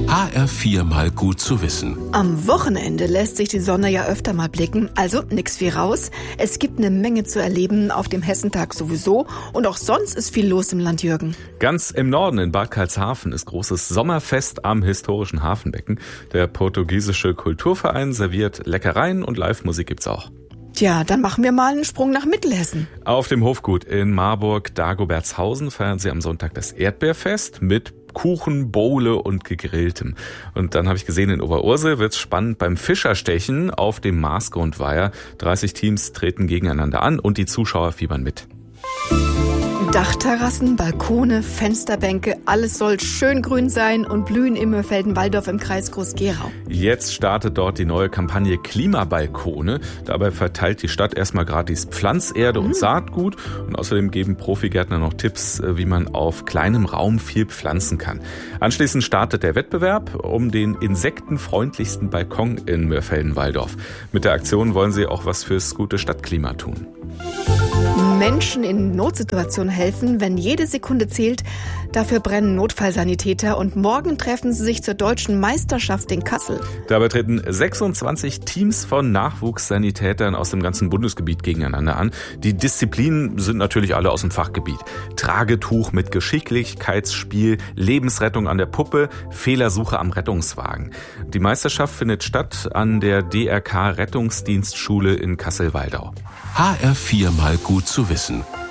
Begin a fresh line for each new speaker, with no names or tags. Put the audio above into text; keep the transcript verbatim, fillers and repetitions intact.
H R vier mal gut zu wissen.
Am Wochenende lässt sich die Sonne ja öfter mal blicken, also nix wie raus. Es gibt eine Menge zu erleben, auf dem Hessentag sowieso und auch sonst ist viel los im Land, Jürgen.
Ganz im Norden in Bad Karlshafen ist großes Sommerfest am historischen Hafenbecken. Der portugiesische Kulturverein serviert Leckereien und Live-Musik gibt's auch.
Tja, dann machen wir mal einen Sprung nach Mittelhessen.
Auf dem Hofgut in Marburg-Dagobertshausen feiern sie am Sonntag das Erdbeerfest mit Kuchen, Bowle und Gegrilltem. Und dann habe ich gesehen, in Oberursel wird's spannend beim Fischerstechen auf dem Marsgrundweiher. dreißig Teams treten gegeneinander an und die Zuschauer fiebern mit.
Dachterrassen, Balkone, Fensterbänke, alles soll schön grün sein und blühen im Mörfelden-Walldorf im Kreis Groß-Gerau.
Jetzt startet dort die neue Kampagne Klimabalkone. Dabei verteilt die Stadt erstmal gratis Pflanzerde mhm. und Saatgut. Und außerdem geben Profigärtner noch Tipps, wie man auf kleinem Raum viel pflanzen kann. Anschließend startet der Wettbewerb um den insektenfreundlichsten Balkon in Mörfelden-Walldorf. Mit der Aktion wollen sie auch was fürs gute Stadtklima tun.
Menschen in Notsituationen helfen, wenn jede Sekunde zählt. Dafür brennen Notfallsanitäter und morgen treffen sie sich zur deutschen Meisterschaft in Kassel.
Dabei treten sechsundzwanzig Teams von Nachwuchssanitätern aus dem ganzen Bundesgebiet gegeneinander an. Die Disziplinen sind natürlich alle aus dem Fachgebiet. Tragetuch mit Geschicklichkeitsspiel, Lebensrettung an der Puppe, Fehlersuche am Rettungswagen. Die Meisterschaft findet statt an der D R K Rettungsdienstschule in Kassel-Waldau.
H R vier mal gut zu wissen.